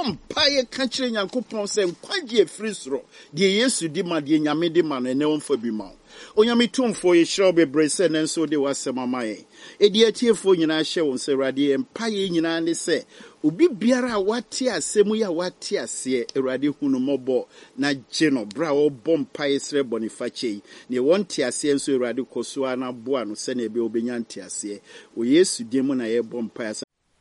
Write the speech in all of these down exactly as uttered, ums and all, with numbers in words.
bompaye kanchire Nyankopon se nkwaje free soro de Yesu di ma de Nyame di ma ne wonfa bi ma Onyame tumfo ye hyew bebre se nenso de wasema maye edi atiefo nyina hye won se Awurade empaye nyina ne se obi biara wate asemu ya wate ase Awurade hunu mobo na geno bra wo bompaye sre bonifache ne wonte ase enso Awurade koso ana boa no se na ebe obenya nte ase o Yesu di mu na ye bompaye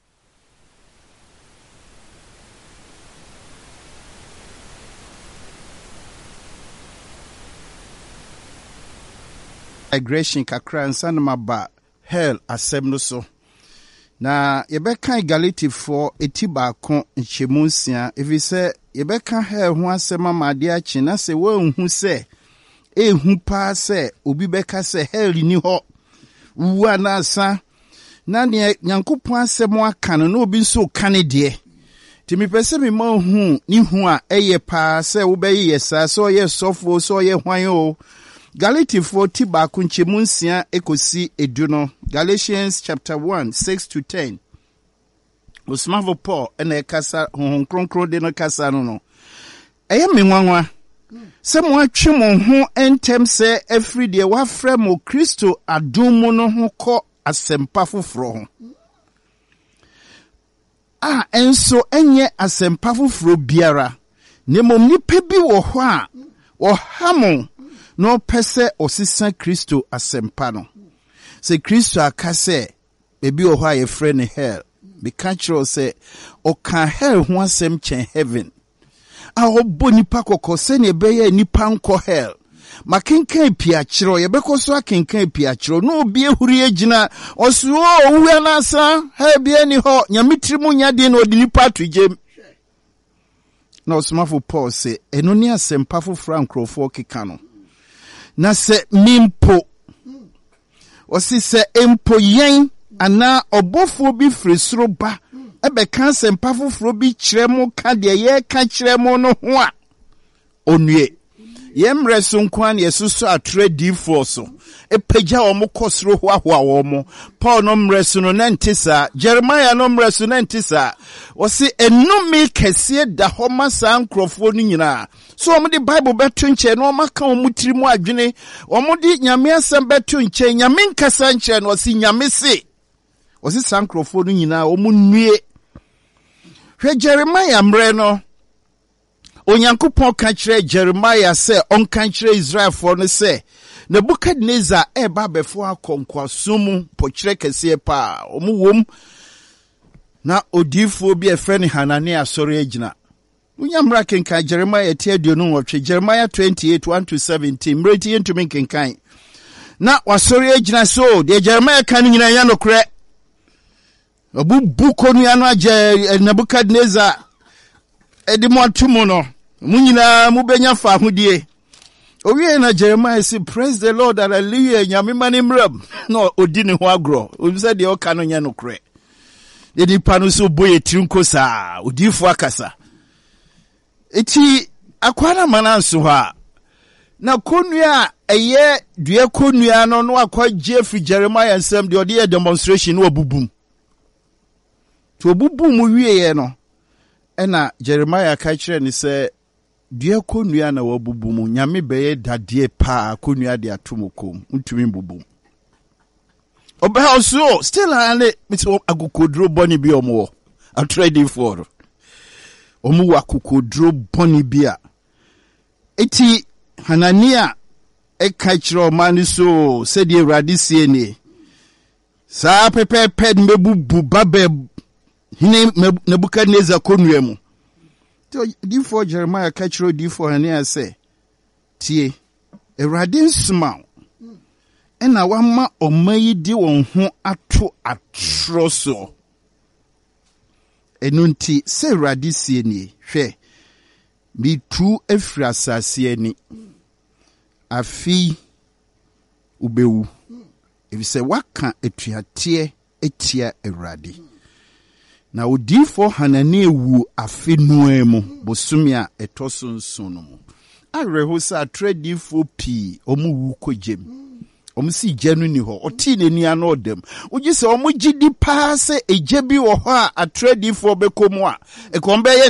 migration kakra nsan maba hell asem no so na yebeka Galati for etiba kon nchemu nsia efise yebeka hell ho asem amade achi na se wa hu se ehu pa se obi beka se hell ni ho wu na asa na ne Nyankopon asem aka no obi nso kane de timi pese me ma hu ni hu a eye pa se wo be ye sa so ye sofo so ye hwan o Galati forty bakunche munsia ekosi eduno. Galatians chapter one, six to ten. Osmavo Paul ene kasa hon kronkron de no kasa no no. Eye menwanwa. Se mo atwe mo ho entem se every day wa frɛ mo Kristo adom mo no ho kɔ asempa foforo ho. Ah enso enye asempa foforo biara. Ne mom nipa bi wo ho a wo hamo no pese osisa Kristo asempa no. Se Kristo akase ebi o ho a ye frɛ ne hell. Be kanchro se o kan hell ho asem chen heaven. A obo nipa kokko se ne beye nipa nko hell. Makenkan pia chiro ye beko so akenkan pia chiro no obi ehuri agina oso o wu anasa ha bia ni ho nyamitri mu nyade na odi nipa tujem. Na osmafo Paul se eno ni asempa fo frankrofo keka no. Na se mimpo osi se empo yen ana obofo bi frisro ba ebe kan sempa foforo bi kiremo ka de ye ka kiremo no ho a onue yemre so nkwan yesusu atre d4 so epeja omo kosro ho ahoa omo Paul no mreso no nantisa Jeremiah no mreso nantisa osi enumi kese da ho masa nkrofo no nyina so omo di Bible beto nche no maka omo tirimu adwene omo di nyame asem beto nche nyame nkasa nche no osi nyame se osi sankrofo no nyina omo nue hwe Jeremiah mre no Onyankopon ka kire Jeremiah se on ka kire Israel for no se Nebukadnezar e ba befo akonkwasomu po kire kese pa omu wom na odifo bi efe ne Hanania sori agina Unyamra kenka Jeremiah tie aduonu nwotwe Jeremiah twenty-eight, one to seventeen mreti entumi kenkan na wasori agina so de Jeremiah kan nyina ya nokre obu buko nu anu age Nebukadnezar edimo atumo no munyina mubenya fa hodie owie na Jeremiah say praise the Lord, hallelujah nyame mani mram no odi ne ho agro obi say de o ka no nya no kre de di panu so boye trinko sa odifo akasa eti akwana mananso ha na konua eye due konua no no akwa Jeffrey Jeremiah nsem de odi demonstration no obubum to obubum wie ye no ena Jeremiah ka kire ni se dua konua na wabubum nyame beye dadie pa konua de atomokom ntumi mbubum oba also still ane mito agokodro boni bi omo a trading for omu wakokodro boni bia eti Hanania e ka kire o mani so se de Awurade sie ni sa pepe ped mebubu babe hine Nebukadnezar konua mu to D four Jeremiah ka kire D four Hanania se tie Awurade nsuma ena wama omayi di won ho ato atroso enunti se Awurade sie ni hwe mi tu afiri asase ani afi ubewu ebi se waka etuate etia Awurade na odifo Hanania wu afi nuemu bosumia etoso nso no mu areho sa tradifo pi omu wu kojem omu si jenu ni ho oti neni ana odem ogi se omu gidi pa se eje bi wo ho a tradifo bekomu a ekombe ye